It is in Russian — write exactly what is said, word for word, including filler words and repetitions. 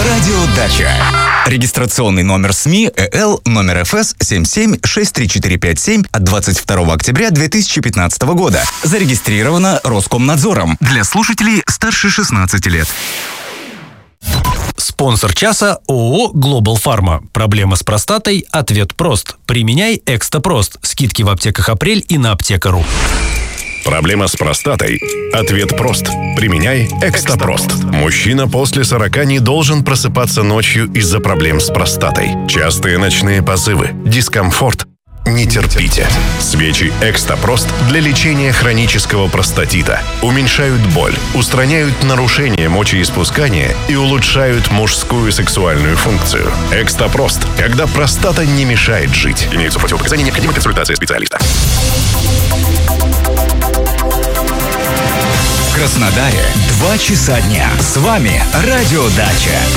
Радиодача. Регистрационный номер СМИ ЭЛ номер ФС семь семь шесть три четыре пять семь от двадцать второго октября две тысячи пятнадцатого года. Зарегистрировано Роскомнадзором. Для слушателей старше шестнадцати лет. Спонсор часа ООО «Глобал Фарма». Проблема с простатой? Ответ прост. Применяй Экстапрост. Скидки в аптеках «Апрель» и на аптека.ру. Проблема с простатой? Ответ прост. Применяй Экстапрост. Мужчина после сорока не должен просыпаться ночью из-за проблем с простатой. Частые ночные позывы, дискомфорт. Не терпите. Свечи Экстапрост для лечения хронического простатита уменьшают боль, устраняют нарушения мочеиспускания и улучшают мужскую сексуальную функцию. Экстапрост, когда простата не мешает жить. Имеются противопоказания, необходима консультация специалиста. В Краснодаре два часа дня. С вами Радиодача.